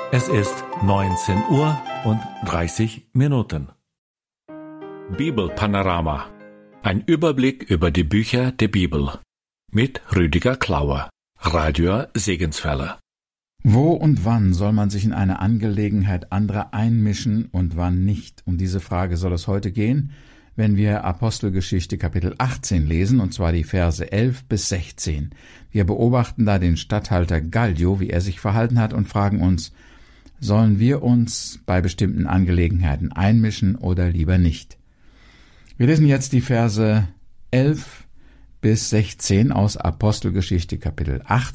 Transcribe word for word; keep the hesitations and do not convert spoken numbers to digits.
Es ist neunzehn Uhr und dreißig Minuten. Bibelpanorama. Ein Überblick über die Bücher der Bibel. Mit Rüdiger Klauer, Radio Segenswelle. Wo und wann soll man sich in eine Angelegenheit anderer einmischen und wann nicht? Um diese Frage soll es heute gehen, wenn wir Apostelgeschichte Kapitel achtzehn lesen, und zwar die Verse elf bis sechzehn. Wir beobachten da den Statthalter Gallio, wie er sich verhalten hat, und fragen uns, sollen wir uns bei bestimmten Angelegenheiten einmischen oder lieber nicht? Wir lesen jetzt die Verse elf bis sechzehn aus Apostelgeschichte Kapitel achtzehn.